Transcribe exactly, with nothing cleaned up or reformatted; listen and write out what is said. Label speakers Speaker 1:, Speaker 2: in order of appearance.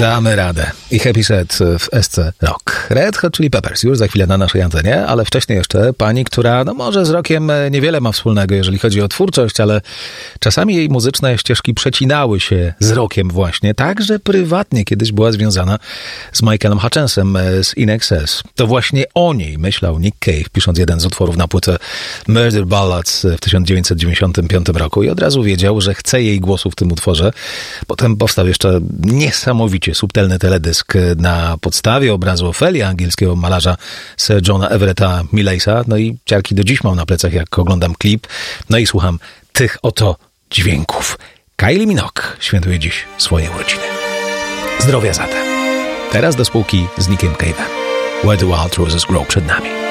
Speaker 1: Damy radę. I Happy Set w S C Rock. Red Hot Chili Peppers już za chwilę na naszej antenie, ale wcześniej jeszcze pani, która no może z rockiem niewiele ma wspólnego, jeżeli chodzi o twórczość, ale czasami jej muzyczne ścieżki przecinały się z rockiem właśnie, tak, że prywatnie kiedyś była związana z Michaelem Hutchensem z In Excess. To właśnie o niej myślał Nick Cave, pisząc jeden z utworów na płytę Murder Ballads w tysiąc dziewięćset dziewięćdziesiątym piątym roku i od razu wiedział, że chce jej głosu w tym utworze. Potem powstał jeszcze niesamowicie subtelny teledysk na podstawie obrazu Ofelia angielskiego malarza Sir Johna Everetta Millesa. No i ciarki do dziś mam na plecach, jak oglądam klip. No i słucham tych oto dźwięków. Kylie Minogue świętuje dziś swoje urodziny. Zdrowia zatem. Teraz do spółki z Nickiem Cave'em. Where the Wild Roses Grow przed nami.